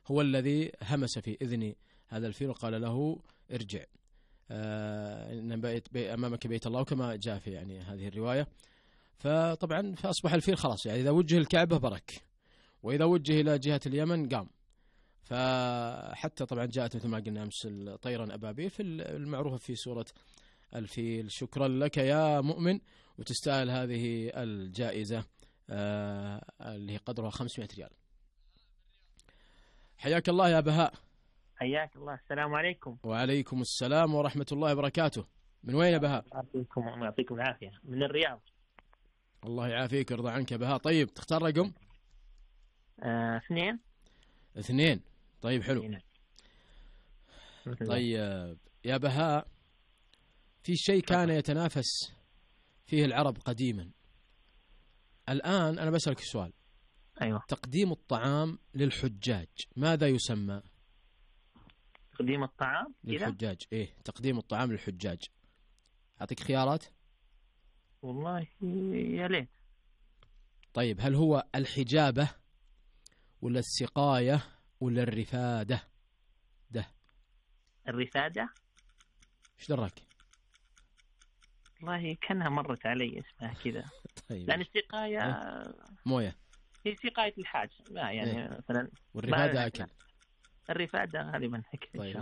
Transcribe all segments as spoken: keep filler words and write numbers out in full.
هو الذي همس في إذن هذا الفيل وقال له ارجع، آه إن بيت بي أمامك بيت الله، كما جاء في يعني هذه الرواية. فطبعا فأصبح الفيل خلاص يعني إذا وجه الكعبة برك، وإذا وجه إلى جهة اليمن قام. فحتى طبعا جاءت مثل ما قلنا أمس طيرا أبابيل في المعروفة في سورة الفيل. شكرا لك يا مؤمن، وتستاهل هذه الجائزة آه اللي هي قدرها خمسمائة ريال. حياك الله يا بهاء. حياك الله. السلام عليكم. وعليكم السلام ورحمة الله وبركاته. من وين يا بهاء؟ يعافيكم ويعطيكم العافية. من الرياض. الله يعافيك ويرضى عنك يا بهاء. طيب تختار رقم؟ آه، اثنين. اثنين. طيب حلو. طيب يا بهاء، في شيء كان يتنافس فيه العرب قديما، الآن أنا بسألك سؤال. أيوة. تقديم الطعام للحجاج ماذا يسمى؟ تقديم الطعام للحجاج. إيه تقديم الطعام للحجاج. أعطيك خيارات. والله يا ليت. طيب هل هو الحجابة ولا السقاية ولا الرفادة؟ ده الرفادة. ايش دراك؟ والله كانها مرت علي اسمها كذا. طيب. لأن السقاية إيه؟ موية. هي سقاية الحاج لا يعني إيه؟ مثلا. والرفادة أكل. الرفادة غالبا أكل. طيب.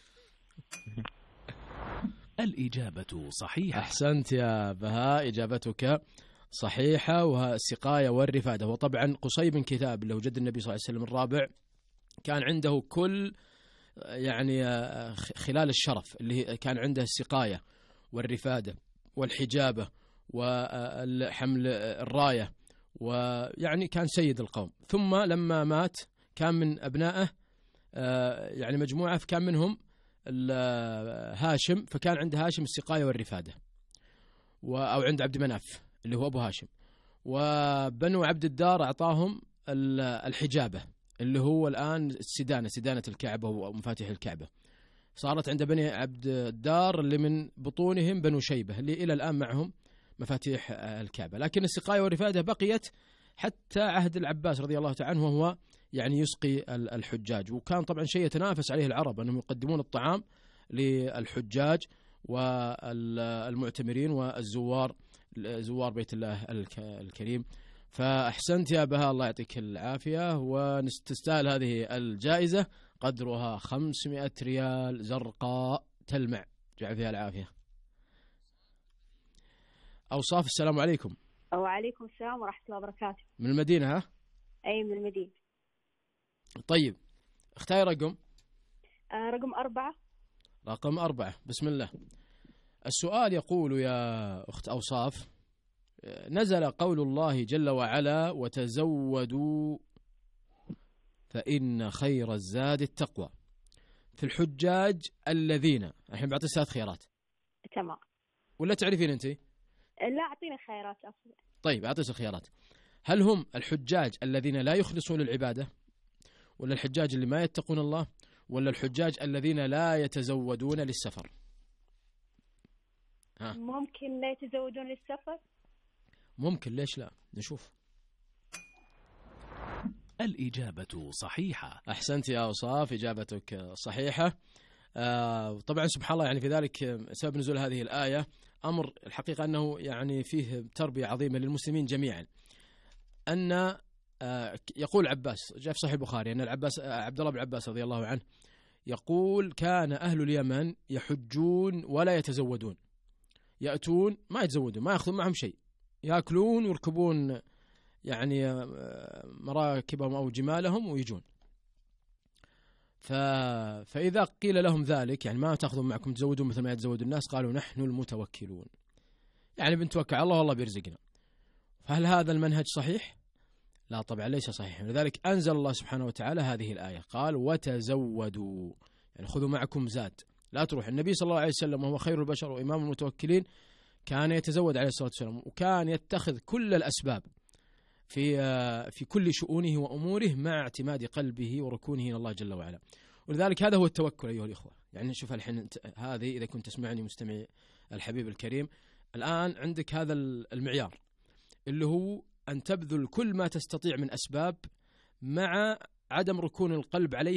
الإجابة صحيحة. أحسنت يا بهاء، إجابتك صحيحة، والسقاية والرفادة. وطبعا قصي بن كتاب اللي هو جد النبي صلى الله عليه وسلم الرابع كان عنده كل يعني خلال الشرف اللي كان عنده السقاية والرفادة والحجابة وحمل الراية، ويعني كان سيد القوم. ثم لما مات كان من أبنائه يعني مجموعة، فكان منهم هاشم، فكان عند هاشم السقاية والرفادة، أو عند عبد مناف اللي هو أبو هاشم. وبنو عبد الدار أعطاهم الحجابة اللي هو الآن السدانة، سدانة الكعبة ومفاتيح الكعبة. صارت عند بني عبد الدار اللي من بطونهم بنو شيبة اللي إلى الآن معهم مفاتيح الكعبة. لكن السقاية والرفادة بقيت حتى عهد العباس رضي الله تعالى عنه، وهو يعني يسقي الحجاج. وكان طبعا شيء يتنافس عليه العرب أنهم يقدمون الطعام للحجاج والمعتمرين والزوار، زوار بيت الله الكريم. فأحسنت يا بهاء، الله يعطيك العافية، ونستستاهل هذه الجائزة قدرها خمسمائة ريال زرقاء تلمع، جعل فيها العافية. أوصاف، السلام عليكم. وعليكم السلام ورحمة الله وبركاته. من المدينة ها؟ أي من المدينة. طيب اختاري رقم. آه رقم أربعة. رقم أربعة، بسم الله. السؤال يقول يا أخت أوصاف: نزل قول الله جل وعلا: وتزودوا فإن خير الزاد التقوى، في الحجاج الذين، الحين بعطي ثلاث خيارات. تمام. ولا تعرفين أنت؟ لا أعطينا خيارات أفضل. طيب أعطيك الخيارات. هل هم الحجاج الذين لا يخلصون العبادة، ولا الحجاج اللي ما يتقون الله، ولا الحجاج الذين لا يتزودون للسفر؟ ها. ممكن لا يتزودون للسفر. ممكن، ليش لا؟ نشوف. الإجابة صحيحة. أحسنت يا أوصاف، إجابتك صحيحة. آه طبعا سبحان الله، يعني في ذلك سبب نزول هذه الآية أمر الحقيقة أنه يعني فيه تربية عظيمة للمسلمين جميعا. أن آه يقول عباس، جاء في صحيح البخاري أن العباس عبد الله بن عباس رضي الله عنه يقول: كان أهل اليمن يحجون ولا يتزودون، يأتون ما يتزودون، ما يأخذون معهم شيء، يأكلون ويركبون يعني مراكبهم أو جمالهم ويجون. ف... فإذا قيل لهم ذلك، يعني ما تأخذون معكم تزودون مثل ما يتزود الناس، قالوا: نحن المتوكلون، يعني بنتوكل على الله والله بيرزقنا. فهل هذا المنهج صحيح؟ لا طبعا ليس صحيح. لذلك أنزل الله سبحانه وتعالى هذه الآية، قال: وتزودوا، يعني خذوا معكم زاد، لا تروح. النبي صلى الله عليه وسلم وهو خير البشر وإمام المتوكلين كان يتزود عليه الصلاة والسلام، وكان يتخذ كل الأسباب في في كل شؤونه وأموره مع اعتماد قلبه وركونه إلى الله جل وعلا. ولذلك هذا هو التوكل أيها الإخوة. يعني نشوف الحين هذه، إذا كنت تسمعني مستمعي الحبيب الكريم، الآن عندك هذا المعيار اللي هو أن تبذل كل ما تستطيع من أسباب مع عدم ركون القلب عليه